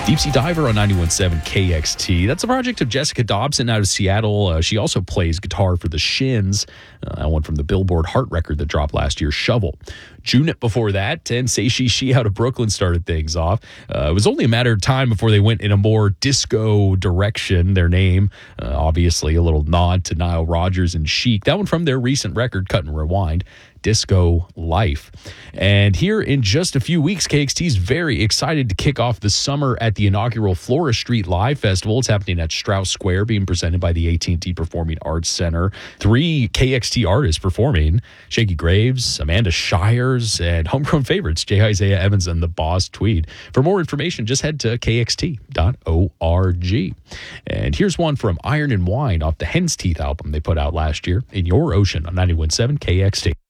Deep Sea Diver on 91.7 KXT. That's a project of Jessica Dobson out of Seattle. She also plays guitar for the Shins. That one from the Billboard Heart record that dropped last year, Shovel. Junip before that, and Say She out of Brooklyn started things off. It was only a matter of time before they went in a more disco direction. Their name, obviously a little nod to Nile Rodgers and Chic. That one from their recent record, Cut and Rewind. Disco Life. And here in just a few weeks, KXT is very excited to kick off the summer at the inaugural Flora Street Live Festival. It's happening at Strauss Square, being presented by the AT&T Performing Arts Center. 3 KXT artists performing: Shakey Graves, Amanda Shires, and homegrown favorites, J. Isaiah Evans and the Boss Tweed. For more information, just head to kxt.org. And here's one from Iron and Wine off the Hen's Teeth album they put out last year, In Your Ocean on 91.7 KXT.